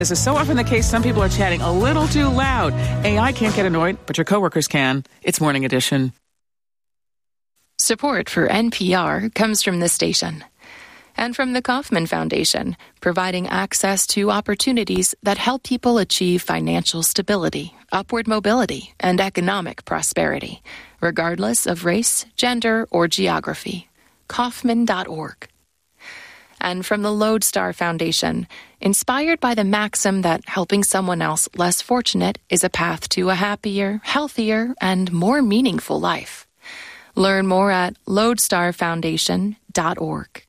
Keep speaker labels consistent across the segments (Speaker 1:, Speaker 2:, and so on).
Speaker 1: This is so often the case, some people are chatting a little too loud. AI can't get annoyed, but your coworkers can. It's Morning Edition.
Speaker 2: Support for NPR comes from this station and from the Kauffman Foundation, providing access to opportunities that help people achieve financial stability, upward mobility, and economic prosperity, regardless of race, gender, or geography. Kauffman.org. And from the Lodestar Foundation, inspired by the maxim that helping someone else less fortunate is a path to a happier, healthier, and more meaningful life. Learn more at lodestarfoundation.org.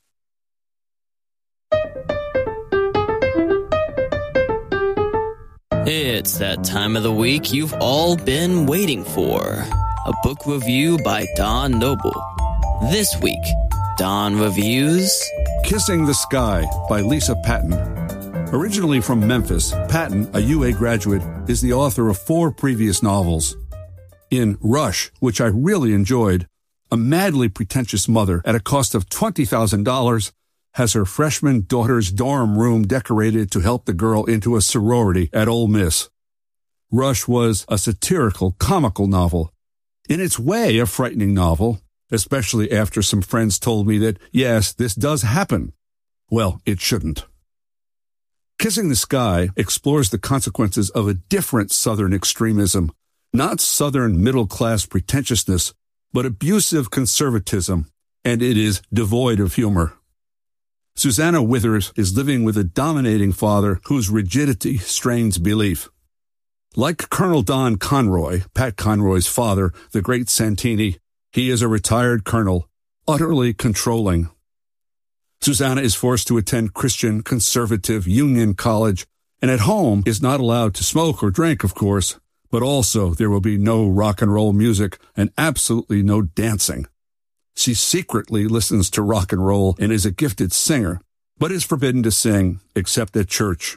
Speaker 3: It's that time of the week you've all been waiting for. A book review by Don Noble. This week, Don reviews
Speaker 4: Kissing the Sky by Lisa Patton. Originally from Memphis, Patton, a UA graduate, is the author of 4 previous novels. In Rush, which I really enjoyed, a madly pretentious mother at a cost of $20,000 has her freshman daughter's dorm room decorated to help the girl into a sorority at Ole Miss. Rush was a satirical, comical novel. In its way, a frightening novel, especially after some friends told me that, yes, this does happen. Well, it shouldn't. Kissing the Sky explores the consequences of a different Southern extremism, not Southern middle-class pretentiousness, but abusive conservatism, and it is devoid of humor. Susanna Withers is living with a dominating father whose rigidity strains belief. Like Colonel Don Conroy, Pat Conroy's father, the great Santini, he is a retired colonel, utterly controlling. Susanna is forced to attend Christian conservative Union College, and at home is not allowed to smoke or drink, of course, but also there will be no rock and roll music and absolutely no dancing. She secretly listens to rock and roll and is a gifted singer, but is forbidden to sing except at church.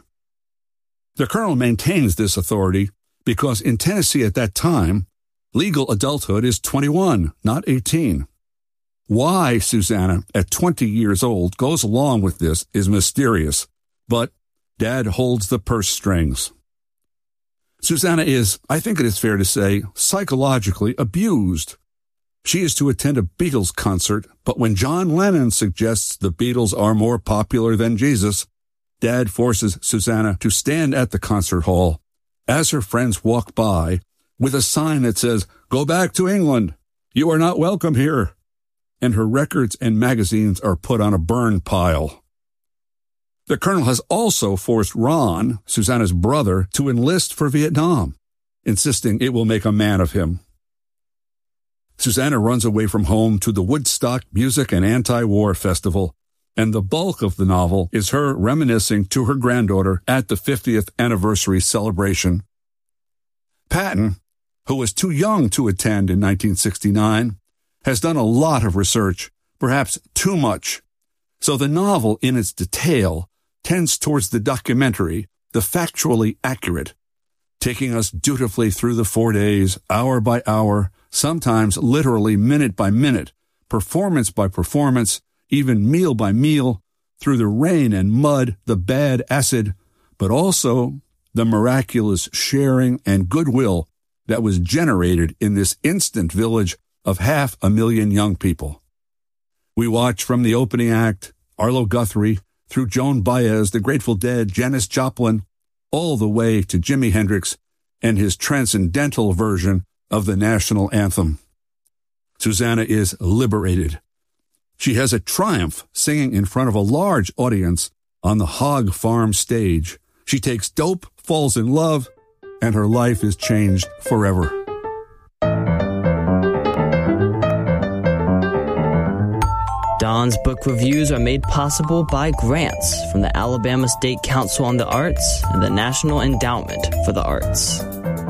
Speaker 4: The colonel maintains this authority because in Tennessee at that time, legal adulthood is 21, not 18. Why Susanna, at 20 years old, goes along with this is mysterious, but Dad holds the purse strings. Susanna is, I think it is fair to say, psychologically abused. She is to attend a Beatles concert, but when John Lennon suggests the Beatles are more popular than Jesus, Dad forces Susanna to stand at the concert hall as her friends walk by with a sign that says, "Go back to England. You are not welcome here." And her records and magazines are put on a burn pile. The colonel has also forced Ron, Susanna's brother, to enlist for Vietnam, insisting it will make a man of him. Susanna runs away from home to the Woodstock Music and Anti-War Festival, and the bulk of the novel is her reminiscing to her granddaughter at the 50th anniversary celebration. Patton, who was too young to attend in 1969, has done a lot of research, perhaps too much. So the novel, in its detail, tends towards the documentary, the factually accurate, taking us dutifully through the 4 days, hour by hour, sometimes literally minute by minute, performance by performance, even meal by meal, through the rain and mud, the bad acid, but also the miraculous sharing and goodwill that was generated in this instant village of 500,000 young people. We watch from the opening act, Arlo Guthrie, through Joan Baez, the Grateful Dead, Janis Joplin, all the way to Jimi Hendrix and his transcendental version of the national anthem. Susanna is liberated. She has a triumph singing in front of a large audience on the Hog Farm stage. She takes dope, falls in love, and her life is changed forever.
Speaker 3: Don's book reviews are made possible by grants from the Alabama State Council on the Arts and the National Endowment for the Arts.